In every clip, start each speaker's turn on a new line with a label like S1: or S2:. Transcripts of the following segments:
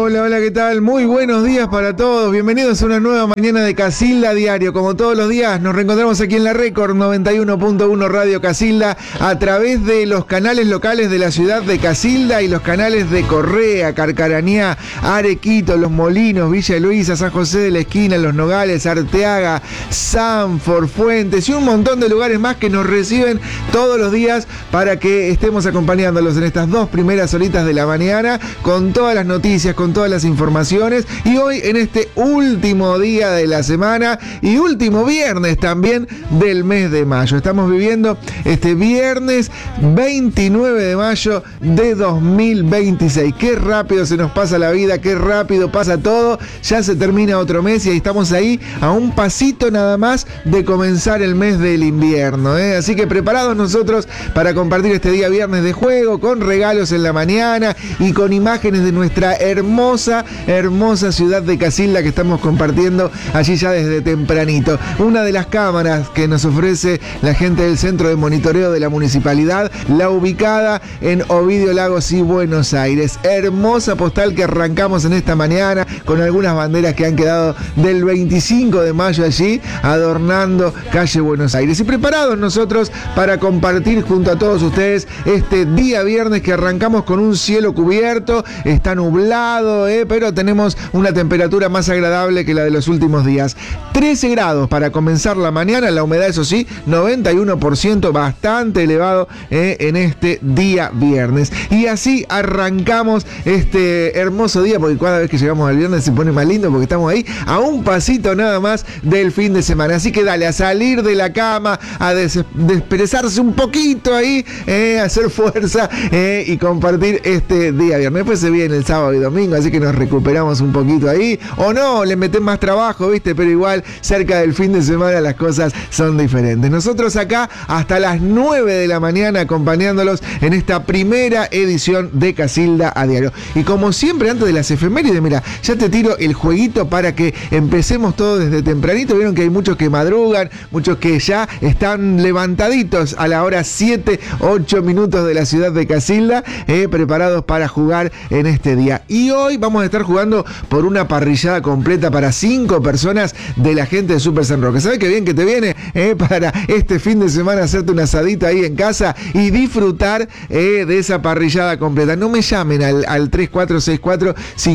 S1: Hola, hola, ¿qué tal? Muy buenos días para todos. Bienvenidos a una nueva mañana de Casilda Diario. Como todos los días, nos reencontramos aquí en la Récord 91.1 Radio Casilda a través de los canales locales de la ciudad de Casilda y los canales de Correa, Carcarañá, Arequito, Los Molinos, Villa Luisa, San José de la Esquina, Los Nogales, Arteaga, Sanford, Fuentes y un montón de lugares más que nos reciben todos los días para que estemos acompañándolos en estas dos primeras horitas de la mañana con todas las noticias, con todas las informaciones, y hoy en este último día de la semana y último viernes también del mes de mayo. Estamos viviendo este viernes 29 de mayo de 2026. Qué rápido se nos pasa la vida, qué rápido pasa todo. Ya se termina otro mes y estamos ahí a un pasito nada más de comenzar el mes del invierno, ¿eh? Así que preparados nosotros para compartir este día viernes de juego, con regalos en la mañana y con imágenes de nuestra hermosa ciudad de Casilda que estamos compartiendo allí ya desde tempranito. Una de las cámaras que nos ofrece la gente del Centro de Monitoreo de la Municipalidad, la ubicada en Ovidio Lagos y Buenos Aires. Hermosa postal que arrancamos en esta mañana con algunas banderas que han quedado del 25 de mayo allí adornando calle Buenos Aires. Y preparados nosotros para compartir junto a todos ustedes este día viernes que arrancamos con un cielo cubierto, está nublado, pero tenemos una temperatura más agradable que la de los últimos días. 13 grados para comenzar la mañana, la humedad eso sí, 91%, bastante elevado en este día viernes. Y así arrancamos este hermoso día, porque cada vez que llegamos al viernes se pone más lindo porque estamos ahí a un pasito nada más del fin de semana. Así que dale, a salir de la cama, a desperezarse un poquito ahí, a hacer fuerza y compartir este día viernes. Después se viene el sábado y domingo, así que nos recuperamos un poquito ahí. O no, le meten más trabajo, ¿viste? Pero igual, cerca del fin de semana las cosas son diferentes. Nosotros acá hasta las 9 de la mañana acompañándolos en esta primera edición de Casilda a Diario. Y como siempre, antes de las efemérides, mira, ya te tiro el jueguito para que empecemos todo desde tempranito. Vieron que hay muchos que madrugan, muchos que ya están levantaditos a la hora 7, 8 minutos de la ciudad de Casilda, preparados para jugar en este día. Y hoy vamos a estar jugando por una parrillada completa para 5 personas de la gente de Super San Roque. ¿Sabes qué bien que te viene para este fin de semana hacerte un asadito ahí en casa y disfrutar de esa parrillada completa? No me llamen al 3464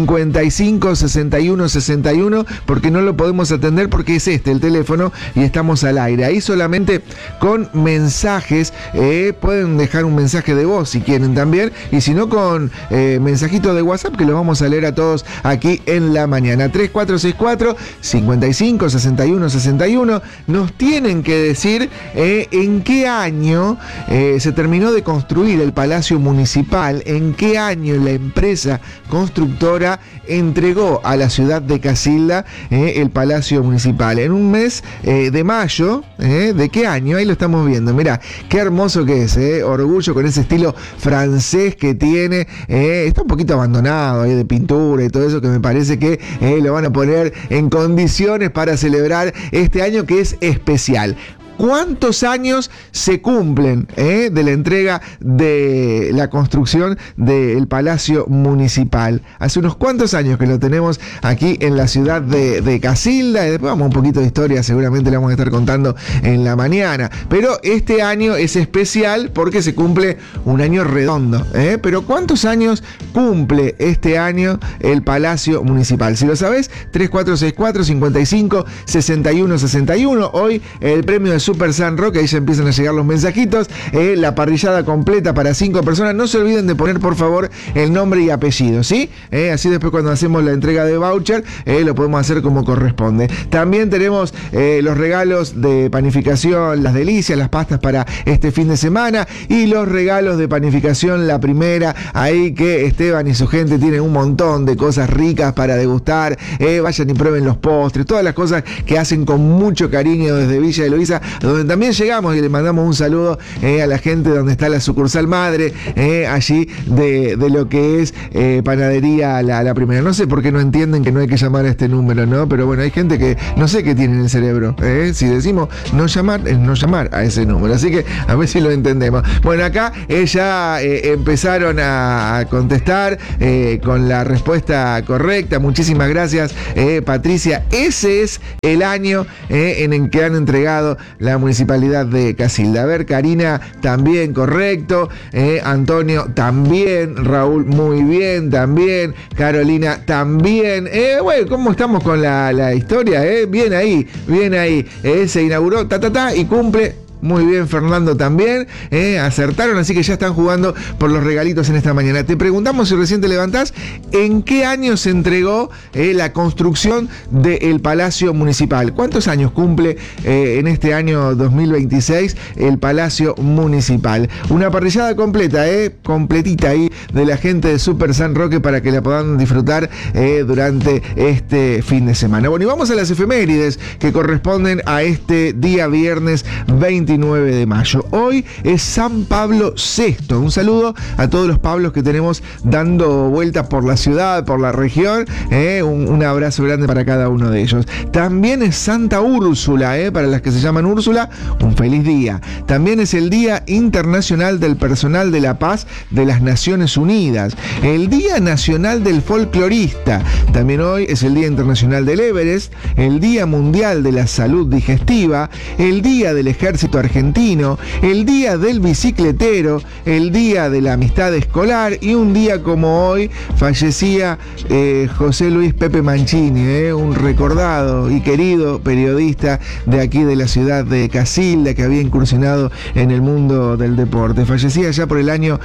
S1: 55 61 61 porque no lo podemos atender, porque es el teléfono y estamos al aire. Ahí solamente con mensajes, pueden dejar un mensaje de voz si quieren también, y si no con mensajitos de WhatsApp que los vamos a leer a todos aquí en la mañana. 3464 55 61 61. Nos tienen que decir en qué año se terminó de construir el Palacio Municipal, en qué año la empresa constructora entregó a la ciudad de Casilda el Palacio Municipal. En un mes de mayo, ¿de qué año? Ahí lo estamos viendo. Mirá, qué hermoso que es, orgullo con ese estilo francés que tiene. Está un poquito abandonado de pintura y todo eso, que me parece que lo van a poner en condiciones para celebrar este año que es especial. ¿Cuántos años se cumplen de la entrega de la construcción del Palacio Municipal? Hace unos cuantos años que lo tenemos aquí en la ciudad de Casilda, y después vamos a un poquito de historia, seguramente la vamos a estar contando en la mañana. Pero este año es especial porque se cumple un año redondo. Pero ¿cuántos años cumple este año el Palacio Municipal? Si lo sabés, 3464 55 61 61. Hoy el premio de Super San Roque, ahí ya empiezan a llegar los mensajitos, la parrillada completa para 5 personas. No se olviden de poner por favor el nombre y apellido, ¿sí? Así después cuando hacemos la entrega de voucher lo podemos hacer como corresponde. También tenemos los regalos de panificación, las delicias, las pastas para este fin de semana, y los regalos de panificación La Primera, ahí que Esteban y su gente tienen un montón de cosas ricas para degustar. Vayan y prueben los postres, todas las cosas que hacen con mucho cariño desde Villa de Luisa donde también llegamos y le mandamos un saludo a la gente donde está la sucursal madre, allí de lo que es Panadería la Primera. No sé por qué no entienden que no hay que llamar a este número, ¿no? Pero bueno, hay gente que no sé qué tiene en el cerebro. Si decimos no llamar, es no llamar a ese número. Así que a ver si lo entendemos. Bueno, acá ya empezaron a contestar con la respuesta correcta. Muchísimas gracias, Patricia. Ese es el año en el que han entregado la municipalidad de Casilda. A ver, Karina, también correcto. Antonio, también. Raúl, muy bien, también. Carolina, también. Bueno, ¿cómo estamos con la historia? Bien ahí, bien ahí. Se inauguró, y cumple. Muy bien, Fernando también, acertaron, así que ya están jugando por los regalitos en esta mañana. Te preguntamos, si recién te levantás, ¿en qué año se entregó la construcción del Palacio Municipal? ¿Cuántos años cumple en este año 2026 el Palacio Municipal? Una parrillada completa, completita ahí de la gente de Super San Roque para que la puedan disfrutar durante este fin de semana. Bueno, y vamos a las efemérides que corresponden a este día viernes 29 de mayo. Hoy es San Pablo VI. Un saludo a todos los Pablos que tenemos dando vueltas por la ciudad, por la región. Un abrazo grande para cada uno de ellos. También es Santa Úrsula, para las que se llaman Úrsula, un feliz día. También es el Día Internacional del Personal de la Paz de las Naciones Unidas. El Día Nacional del Folclorista. También hoy es el Día Internacional del Everest, el Día Mundial de la Salud Digestiva, el Día del Ejército Argentino, el Día del Bicicletero, el Día de la Amistad Escolar, y un día como hoy fallecía José Luis Pepe Mancini, un recordado y querido periodista de aquí de la ciudad de Casilda, que había incursionado en el mundo del deporte. Fallecía ya por el año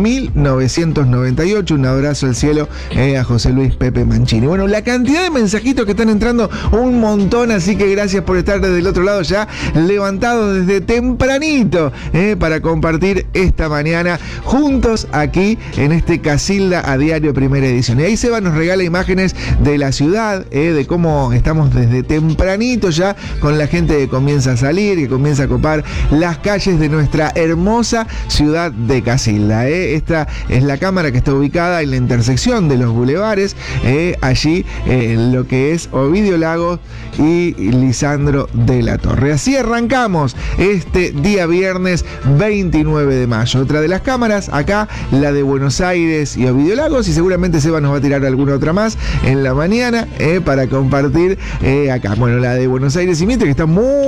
S1: 1998. Un abrazo al cielo a José Luis Pepe Mancini. Bueno, la cantidad de mensajitos que están entrando, un montón, así que gracias por estar desde el otro lado ya levantados desde tempranito para compartir esta mañana juntos aquí en este Casilda a Diario Primera Edición. Y ahí Seba nos regala imágenes de la ciudad, de cómo estamos desde tempranito ya con la gente que comienza a salir, que comienza a copar las calles de nuestra hermosa ciudad de Casilda. Esta es la cámara que está ubicada en la intersección de los bulevares, allí en lo que es Ovidio Lagos y Lisandro de la Torre. Así arrancamos este día viernes 29 de mayo. Otra de las cámaras, acá la de Buenos Aires y Ovidio Lagos, y seguramente Seba nos va a tirar alguna otra más en la mañana para compartir acá. Bueno, la de Buenos Aires y Mitre, que está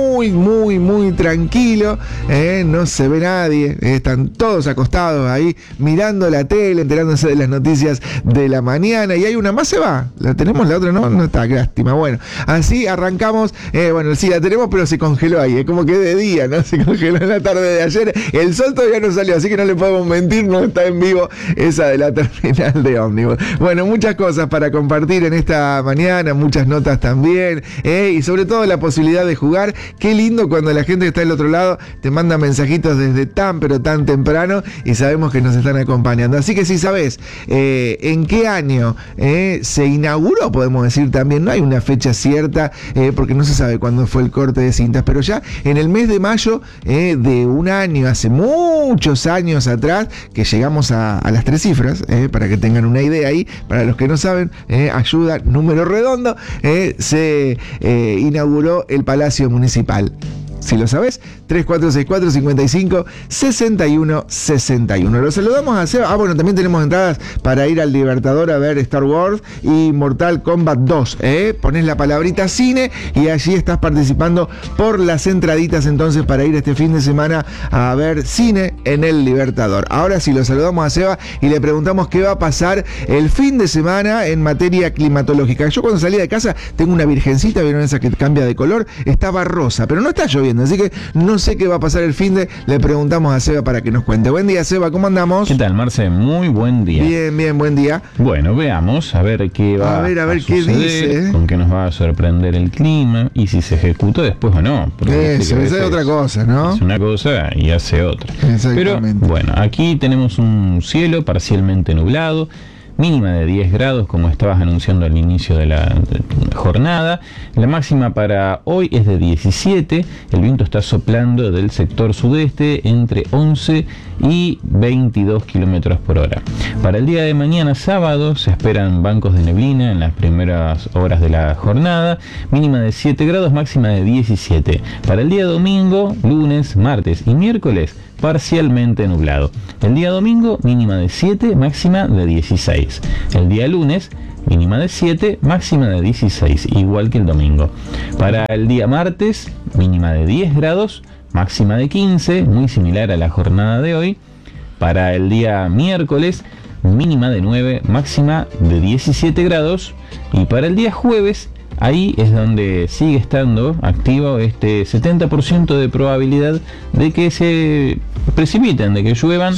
S1: muy tranquilo, no se ve nadie, están todos acostados ahí mirando la tele, enterándose de las noticias de la mañana. Y hay una más, Seba, la tenemos, la otra no está, qué lástima. Bueno, así arrancamos. Bueno, sí la tenemos, pero se congeló ahí, como que de día, ¿no? Se congeló en la tarde de ayer. El sol todavía no salió, así que no le podemos mentir, no está en vivo esa de la terminal de ómnibus. Bueno, muchas cosas para compartir en esta mañana, muchas notas también, y sobre todo la posibilidad de jugar. Qué lindo cuando la gente que está del otro lado te manda mensajitos desde pero tan temprano, y sabemos que nos están acompañando. Así que si sabes en qué año se inauguró, podemos decir también, no hay una fecha cierta, porque no se sabe cuándo fue el corte de cintas, pero ya en el mes de mayo de un año, hace muchos años atrás, que llegamos a las 3 cifras, para que tengan una idea ahí, para los que no saben, ayuda, número redondo, se inauguró el Palacio Municipal. Si lo sabes, 3464-55-6161. Lo saludamos a Seba. Bueno, también tenemos entradas para ir al Libertador a ver Star Wars y Mortal Kombat 2. Pones la palabrita cine y allí estás participando por las entraditas entonces para ir este fin de semana a ver cine en el Libertador. Ahora sí, lo saludamos a Seba y le preguntamos qué va a pasar el fin de semana en materia climatológica. Yo cuando salí de casa tengo una virgencita, ¿vieron esa que cambia de color? Estaba rosa, pero no está lloviendo. Así que no sé qué va a pasar el fin de. Le preguntamos a Seba para que nos cuente. Buen día, Seba, ¿cómo andamos?
S2: ¿Qué tal, Marce? Muy buen día.
S1: Bien, buen día.
S2: Bueno, veamos a ver qué va a
S1: ver qué dice.
S2: Con qué nos va a sorprender el clima y si se ejecutó después o no.
S1: Eso es otra cosa, ¿no?
S2: Es una cosa y hace otra.
S1: Exactamente.
S2: Pero bueno, aquí tenemos un cielo parcialmente nublado. mínima de 10 grados, como estabas anunciando al inicio de la jornada. La máxima para hoy es de 17, el viento está soplando del sector sudeste entre 11 y 22 kilómetros por hora. Para el día de mañana sábado se esperan bancos de neblina en las primeras horas de la jornada, mínima de 7 grados, máxima de 17. Para el día domingo, lunes, martes y miércoles, parcialmente nublado. El día domingo, mínima de 7, máxima de 16. El día lunes, mínima de 7, máxima de 16, igual que el domingo. Para el día martes, mínima de 10 grados, máxima de 15, muy similar a la jornada de hoy. Para el día miércoles, mínima de 9, máxima de 17 grados. Y para el día jueves, ahí es donde sigue estando activo este 70% de probabilidad de que se precipiten, de que lluevan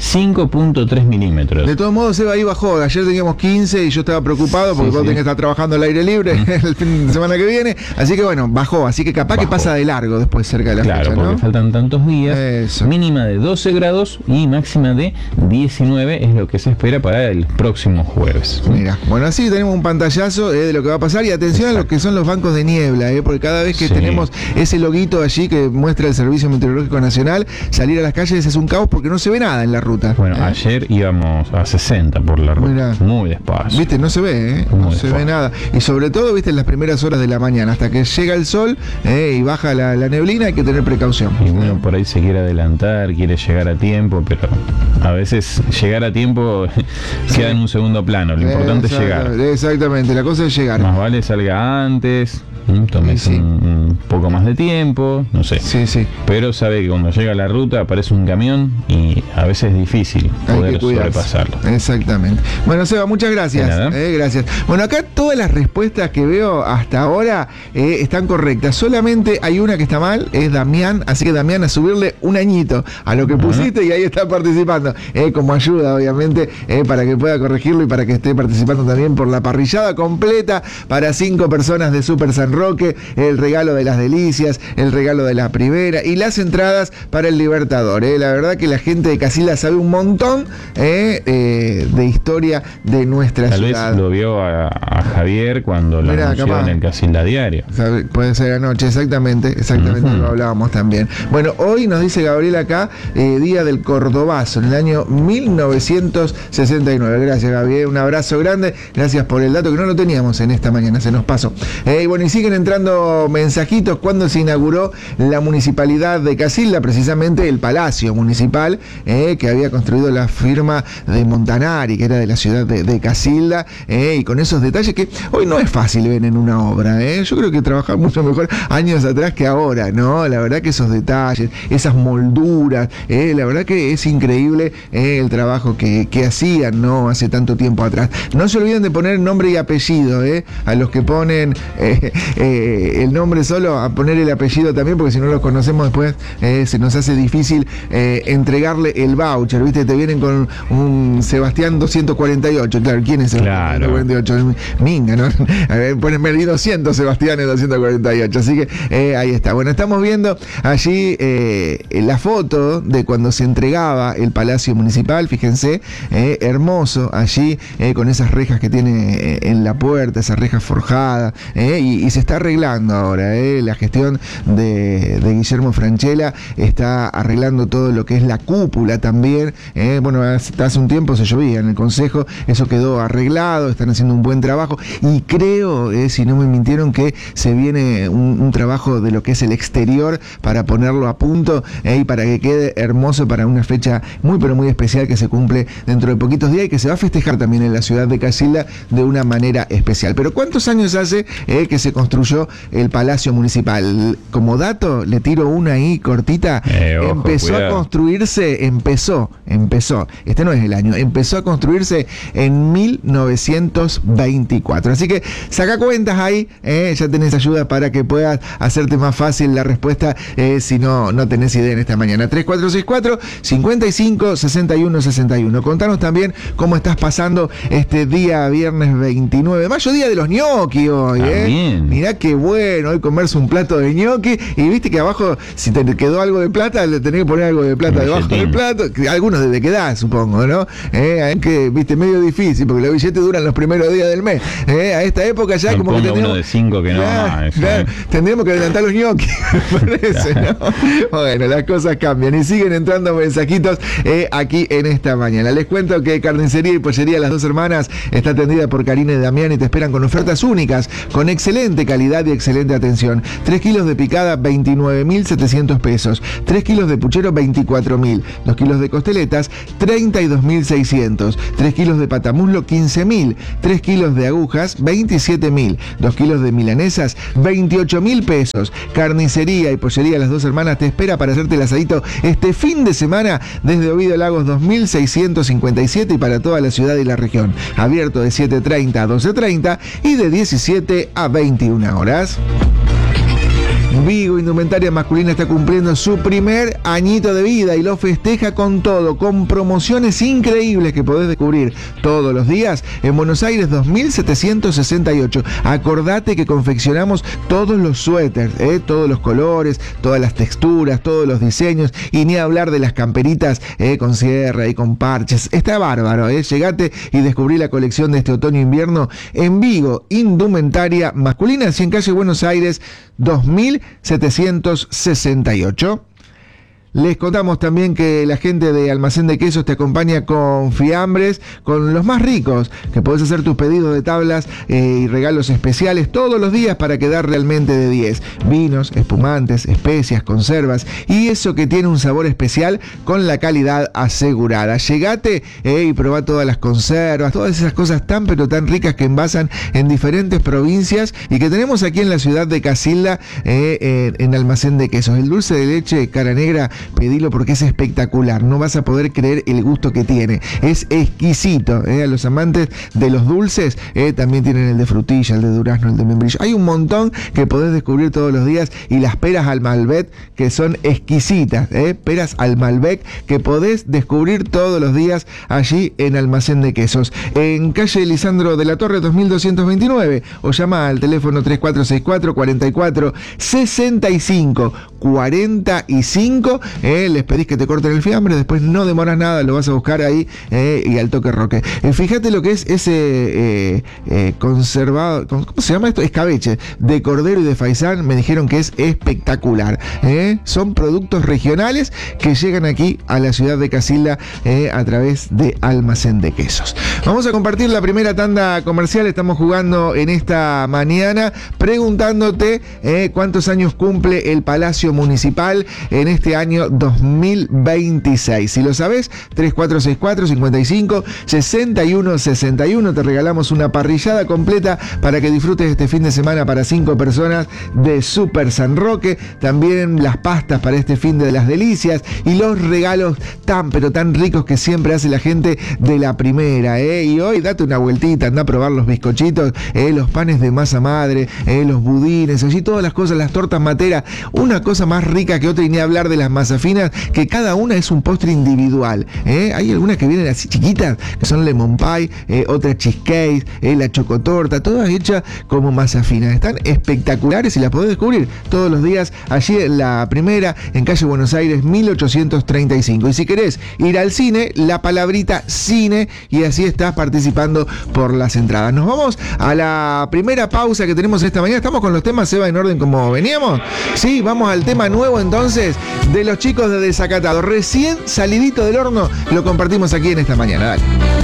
S2: 5.3 milímetros.
S1: De todos modos, Eva, ahí bajó. Ayer teníamos 15 y yo estaba preocupado porque vos tenés que estar trabajando al aire libre el fin de semana que viene. Así que bueno, bajó. Así que capaz que pasa de largo después cerca de la fecha,
S2: claro, porque
S1: ¿no?
S2: faltan tantos días. Eso. Mínima de 12 grados y máxima de 19 es lo que se espera para el próximo jueves.
S1: Mira, bueno, así tenemos un pantallazo de lo que va a pasar. Y atención a lo que son los bancos de niebla, porque cada vez que tenemos ese loguito allí que muestra el Servicio Meteorológico Nacional, salir a las calles es un caos porque no se ve nada en la ruta.
S2: Bueno, ayer íbamos a 60 por la ruta. Mirá, muy despacio.
S1: Viste, no se ve, no se ve nada. Y sobre todo, viste, en las primeras horas de la mañana, hasta que llega el sol y baja la neblina, hay que tener precaución.
S2: Y uno por ahí se quiere adelantar, quiere llegar a tiempo, pero a veces llegar a tiempo queda en un segundo plano. Lo importante es llegar.
S1: Exactamente, la cosa es llegar.
S2: Más vale salga antes, tomes un poco más de tiempo, no sé. Pero sabe que cuando llega a la ruta aparece un camión y a veces es difícil poder sobrepasarlo.
S1: Exactamente. Bueno, Seba, muchas gracias. Gracias. Bueno, acá todas las respuestas que veo hasta ahora están correctas. Solamente hay una que está mal, es Damián. Así que Damián, a subirle un añito a lo que pusiste y ahí está participando. Como ayuda, obviamente, para que pueda corregirlo y para que esté participando también por la parrillada completa para 5 personas de Super San Roque, el regalo de las delicias, el regalo de la primera y las entradas para el Libertador. La verdad que la gente de Casilda sabe un montón de historia de nuestra ciudad.
S2: Tal vez lo vio a Javier cuando lo anunció en el Casilda Diario.
S1: Puede ser anoche, exactamente, lo hablábamos también. Bueno, hoy nos dice Gabriel acá, día del Cordobazo, en el año 1969. Gracias, Gabriel, un abrazo grande, gracias por el dato que no lo teníamos en esta mañana, se nos pasó. Bueno, y siguen entrando mensajitos. Cuando se inauguró la municipalidad de Casilda, precisamente el Palacio Municipal, que había construido la firma de Montanari, que era de la ciudad de Casilda, y con esos detalles que hoy no es fácil ver en una obra. Yo creo que trabajar mucho mejor años atrás que ahora, ¿no? La verdad que esos detalles, esas molduras, la verdad que es increíble el trabajo que hacían, ¿no? Hace tanto tiempo atrás. No se olviden de poner nombre y apellido, a los que ponen el nombre solo, a poner el apellido también, porque si no los conocemos después se nos hace difícil entregarle el voucher, ¿viste? Te vienen con un Sebastián 248, claro, ¿quién es Sebastián 248? Minga, ¿no? A ver, ponenme 200 Sebastianes 248, así que ahí está. Bueno, estamos viendo allí la foto de cuando se entregaba el Palacio Municipal, fíjense, hermoso allí, con esas rejas que tiene en la puerta, esas rejas forjadas, y se está arreglando ahora, la gestión de Guillermo Franchella está arreglando todo lo que es la cúpula también, bueno, hace un tiempo se llovía en el Consejo, eso quedó arreglado, están haciendo un buen trabajo y creo, si no me mintieron, que se viene un trabajo de lo que es el exterior para ponerlo a punto y para que quede hermoso para una fecha muy pero muy especial que se cumple dentro de poquitos días y que se va a festejar también en la ciudad de Casilda de una manera especial. Pero ¿cuántos años hace que se construyó el Palacio Municipal? Como dato, le tiro una ahí cortita. Empezó a construirse, empezó, este no es el año, empezó a construirse en 1924. Así que saca cuentas ahí, ya tenés ayuda para que puedas hacerte más fácil la respuesta si no tenés idea en esta mañana. 3464-556161. Contanos también cómo estás pasando este día viernes 29 de mayo, día de los ñoquis hoy. Mirá qué bueno, hoy comerse comprarse un plato de ñoqui y viste que abajo, si te quedó algo de plata, le tenés que poner algo de plata debajo del plato, que algunos debe quedar, supongo, ¿no? Es que, viste, medio difícil, porque los billetes duran los primeros días del mes. A esta época ya como que tendríamos...
S2: uno de 5 que no más.
S1: Tendríamos que adelantar los ñoquis, me parece, ¿no? Bueno, las cosas cambian y siguen entrando mensajitos aquí en esta mañana. Les cuento que Carnicería y Pollería Las Dos Hermanas está atendida por Karina y Damián y te esperan con ofertas únicas, con excelente calidad y excelente atención. 3 kilos de picada, 29.700 pesos. 3 kilos de puchero, 24.000. 2 kilos de costeletas, 32.600. 3 kilos de patamuslo, 15.000. 3 kilos de agujas, 27.000. 2 kilos de milanesas, 28.000 pesos. Carnicería y Pollería Las Dos Hermanas te espera para hacerte el asadito este fin de semana desde Oviedo Lagos 2657 y para toda la ciudad y la región. Abierto de 7:30 a 12:30 y de 17 a 21 horas. Vigo Indumentaria Masculina está cumpliendo su primer añito de vida y lo festeja con todo, con promociones increíbles que podés descubrir todos los días en Buenos Aires 2768. Acordate que confeccionamos todos los suéteres, todos los colores, todas las texturas, todos los diseños y ni hablar de las camperitas con sierra y con parches. Está bárbaro, llegate y descubrí la colección de este otoño-invierno en Vigo Indumentaria Masculina, en calle Buenos Aires 2768. Les contamos también que la gente de Almacén de Quesos te acompaña con fiambres, con los más ricos, que podés hacer tus pedidos de tablas y regalos especiales todos los días para quedar realmente de 10. Vinos, espumantes, especias, conservas y eso que tiene un sabor especial con la calidad asegurada. Llegate y probá todas las conservas, todas esas cosas tan pero tan ricas que envasan en diferentes provincias y que tenemos aquí en la ciudad de Casilda en Almacén de Quesos. El dulce de leche cara negra, pedilo porque es espectacular, no vas a poder creer el gusto que tiene, es exquisito. A los amantes de los dulces también tienen el de frutilla, el de durazno, el de membrillo, hay un montón que podés descubrir todos los días y las peras al Malbec que son exquisitas, peras al Malbec que podés descubrir todos los días allí en Almacén de Quesos, en calle Lisandro de la Torre 2229 o llama al teléfono 3464 44 65 45. Les pedís que te corten el fiambre, después no demoras nada, lo vas a buscar ahí y al toque roque. Fíjate lo que es ese conservado, ¿cómo se llama esto? Escabeche de cordero y de faisán, me dijeron que es espectacular. Son productos regionales que llegan aquí a la ciudad de Casilda a través de Almacén de Quesos. Vamos a compartir la primera tanda comercial, estamos jugando en esta mañana preguntándote cuántos años cumple el Palacio Municipal en este año 2026. Si lo sabés, 3464 55 61 61, te regalamos una parrillada completa para que disfrutes este fin de semana para 5 personas de Super San Roque, también las pastas para este fin de las delicias y los regalos tan pero tan ricos que siempre hace la gente de la primera, y hoy date una vueltita, anda a probar los bizcochitos, los panes de masa madre, los budines, allí todas las cosas, las tortas materas, una cosa más rica que otra y ni hablar de las masas finas, que cada una es un postre individual. Hay algunas que vienen así chiquitas, que son lemon pie, otras cheesecake, la chocotorta, todas hechas como masa fina. Están espectaculares y las podés descubrir todos los días allí en la primera, en calle Buenos Aires 1835. Y si querés ir al cine, la palabrita cine y así estás participando por las entradas. Nos vamos a la primera pausa que tenemos esta mañana. Estamos con los temas, Seba, en orden como veníamos. Sí, vamos al tema nuevo entonces de los chicos de Desacatado, recién salidito del horno, lo compartimos aquí en esta mañana. Dale.